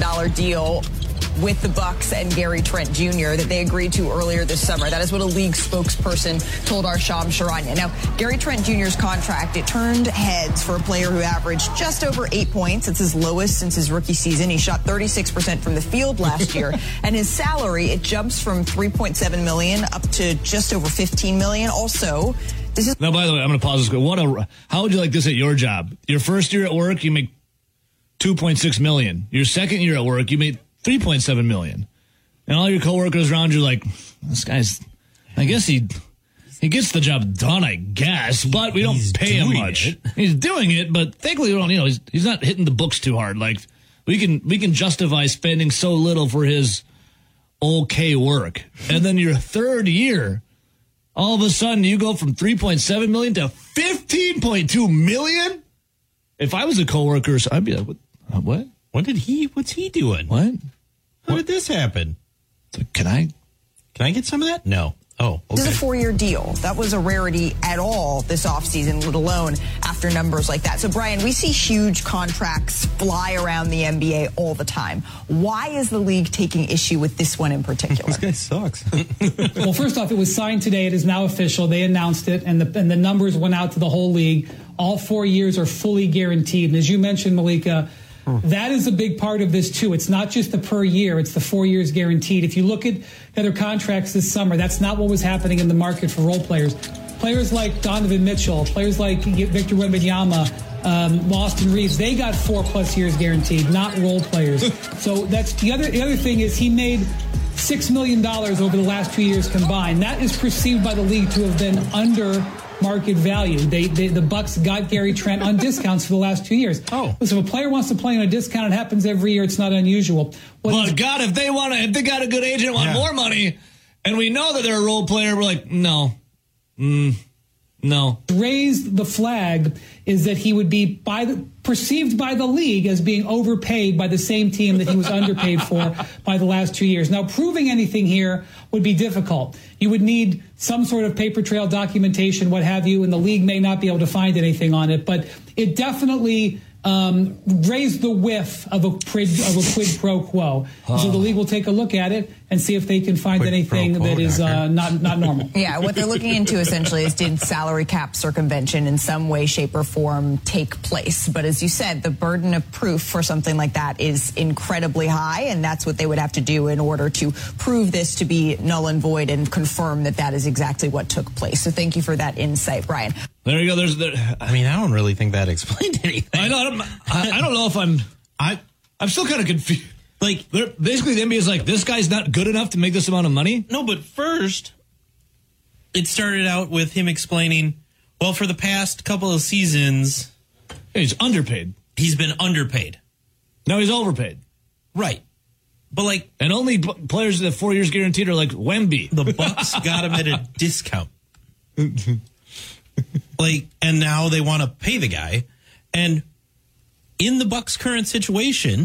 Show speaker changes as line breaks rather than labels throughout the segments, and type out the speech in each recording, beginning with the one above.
deal with the Bucks and Gary Trent Jr. that they agreed to earlier this summer. That is what a league spokesperson told our Sham Charania. Now, Gary Trent Jr.'s contract, it turned heads for a player who averaged just over 8 points. It's his lowest since his rookie season. He shot 36% from the field last year. And his salary, it jumps from $3.7 million up to just over $15 million. Also, this is...
Now, by the way, I'm going to pause this. How would you like this at your job? Your first year at work, you make $2.6 million. Your second year at work, you make $3.7 million. And all your coworkers around you are like, this guy's, I guess he gets the job done, I guess, but we don't pay him much. He's doing it, but thankfully we don't, he's not hitting the books too hard. Like we can justify spending so little for his okay work. And then your third year, all of a sudden you go from $3.7 million to $15.2 million? If I was a coworker, I'd be like, what?
What's he doing?
What?
How did this happen?
Can I
get some of that? No. Oh, okay.
This is a 4-year deal. That was a rarity at all this offseason, let alone after numbers like that. So, Brian, we see huge contracts fly around the NBA all the time. Why is the league taking issue with this one in particular?
This guy sucks.
Well, first off, it was signed today. It is now official. They announced it, and the numbers went out to the whole league. All 4 years are fully guaranteed. And as you mentioned, Malika, that is a big part of this, too. It's not just the per year. It's the 4 years guaranteed. If you look at other contracts this summer, that's not what was happening in the market for role players. Players like Donovan Mitchell, players like Victor Wembanyama, Austin Reeves, they got 4+ years guaranteed, not role players. So that's the other thing is he made $6 million over the last 2 years combined. That is perceived by the league to have been under market value. The Bucks got Gary Trent on discounts for the last 2 years.
Oh,
so if a player wants to play on a discount, it happens every year. It's not unusual.
Well, God, if they got a good agent, want more money, and we know that they're a role player, we're like, no.
Raised the flag is that he would be perceived by the league as being overpaid by the same team that he was underpaid for by the last 2 years. Now, proving anything here would be difficult. You would need some sort of paper trail documentation, what have you, and the league may not be able to find anything on it. But it definitely raised the whiff of a quid pro quo. So the league will take a look at it and see if they can find anything that is not normal.
Yeah, what they're looking into essentially is did salary cap circumvention in some way, shape, or form take place? But as you said, the burden of proof for something like that is incredibly high, and that's what they would have to do in order to prove this to be null and void and confirm that that is exactly what took place. So thank you for that insight, Brian.
There you go.
I don't really think that explained anything.
I don't know if I'm still kind of confused. Like, basically the NBA is like, this guy's not good enough to make this amount of money?
No, but first, it started out with him explaining, well, for the past couple of seasons...
He's underpaid.
He's been underpaid.
No, he's overpaid.
Right. But
and only players that 4 years guaranteed are like Wemby.
The Bucks got him at a discount. And now they want to pay the guy. And in the Bucks' current situation,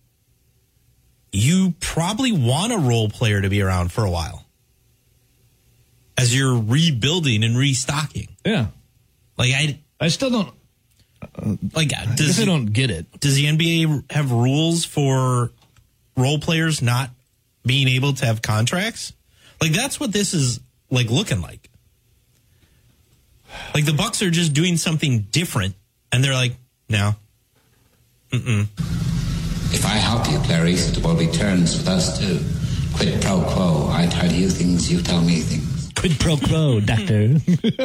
you probably want a role player to be around for a while as you're rebuilding and restocking.
Yeah. I still don't. I don't get it.
Does the NBA have rules for role players not being able to have contracts? That's what this is looking like. The Bucks are just doing something different, and they're like, no.
If I help you, Clarice, it will be turns with us too. Quid pro quo. I tell you things, you tell me things.
Quid pro quo, doctor.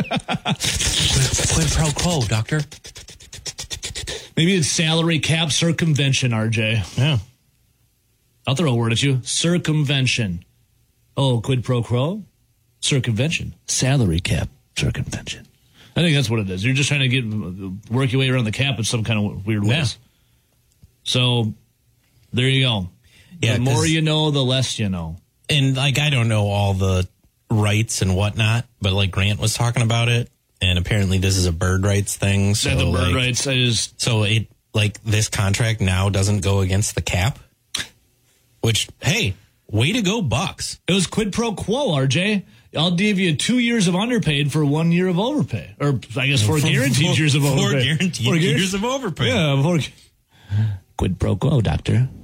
Quid pro quo, doctor.
Maybe it's salary cap circumvention, RJ.
Yeah.
I'll throw a word at you. Circumvention. Oh, quid pro quo? Circumvention. Salary cap circumvention. I think that's what it is. You're just trying to work your way around the cap in some kind of weird ways. Yeah. So, there you go. Yeah, the more you know, the less you know.
And, I don't know all the rights and whatnot, but, Grant was talking about it, and apparently this is a bird rights thing. So,
the bird rights is...
So, it, this contract now doesn't go against the cap, which, hey, way to go, Bucks.
It was quid pro quo, RJ. I'll give you 2 years of underpaid for 1 year of overpay. Or, I guess, 4 guaranteed years of overpay.
4 guaranteed years of overpay.
Yeah, quid pro quo, doctor.